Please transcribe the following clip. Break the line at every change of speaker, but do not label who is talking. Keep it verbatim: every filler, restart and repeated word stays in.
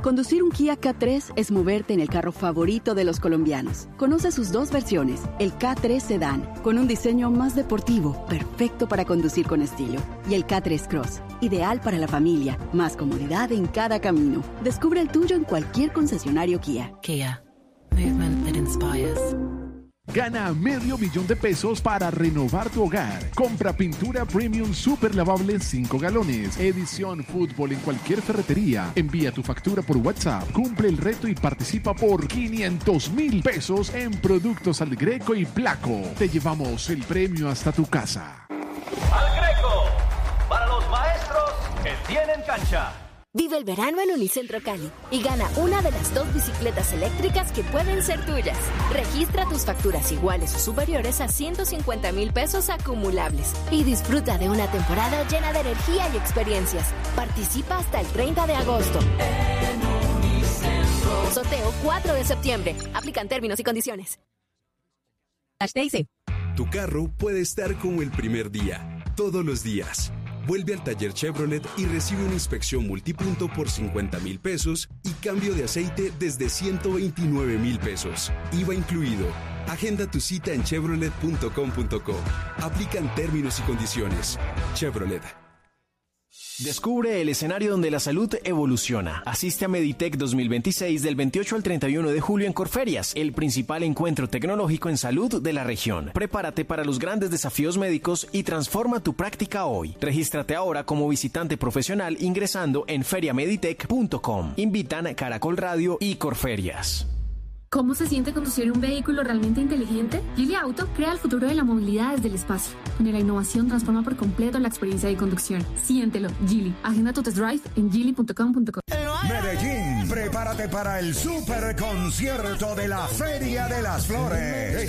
Conducir un Kia K tres es moverte en el carro favorito de los colombianos. Conoce sus dos versiones, el K tres Sedan, con un diseño más deportivo, perfecto para conducir con estilo, y el K tres Cross, ideal para la familia, más comodidad en cada camino. Descubre el tuyo en cualquier concesionario Kia.
Kia, movement that inspires.
Gana medio millón de pesos para renovar tu hogar. Compra pintura premium super lavable cinco galones. Edición fútbol en cualquier ferretería. Envía tu factura por WhatsApp. Cumple el reto y participa por quinientos mil pesos en productos Al Greco y Placo. Te llevamos el premio hasta tu casa.
Al Greco, para los maestros que tienen cancha.
Vive el verano en Unicentro Cali y gana una de las dos bicicletas eléctricas que pueden ser tuyas. Registra tus facturas iguales o superiores a ciento cincuenta mil pesos acumulables y disfruta de una temporada llena de energía y experiencias. Participa hasta el treinta de agosto. En Unicentro. Sorteo cuatro de septiembre. Aplican términos y condiciones.
Tu carro puede estar como el primer día, todos los días. Vuelve al taller Chevrolet y recibe una inspección multipunto por cincuenta mil pesos y cambio de aceite desde ciento veintinueve mil pesos. I V A incluido. Agenda tu cita en chevrolet punto com punto co. Aplican términos y condiciones. Chevrolet.
Descubre el escenario donde la salud evoluciona. Asiste a Meditech dos mil veintiséis del veintiocho al treinta y uno de julio en Corferias, el principal encuentro tecnológico en salud de la región. Prepárate para los grandes desafíos médicos y transforma tu práctica hoy. Regístrate ahora como visitante profesional ingresando en feria meditech punto com. Invitan Caracol Radio y Corferias.
¿Cómo se siente conducir un vehículo realmente inteligente? Geely Auto crea el futuro de la movilidad desde el espacio, donde la innovación transforma por completo la experiencia de conducción. Siéntelo, Geely. Agenda tu test drive en geely punto com punto co.
Medellín, prepárate para el super concierto de la Feria de las Flores.